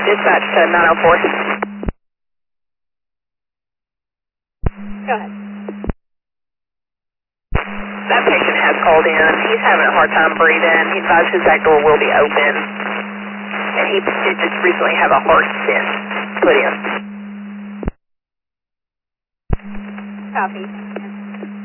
Dispatch to 904. Go ahead. That patient has called in. He's having a hard time breathing. He advised his back door will be open. And he did just recently have a heart stent put in. Copy.